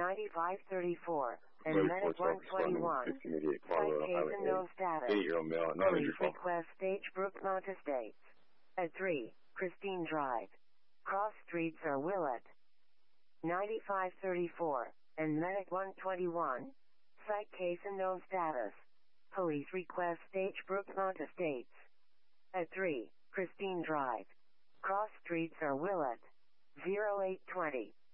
9534, and Medic 121. Site case and known status. 8-year-old male, not Police injured. request Stagebrook Mount Estates. At 3, Christine Drive. Cross streets are Willett. 9534, and Medic 121. Site case and known status. Police request Stagebrook Mount Estates. At 3, Christine Drive. Cross streets are Willett. 0820.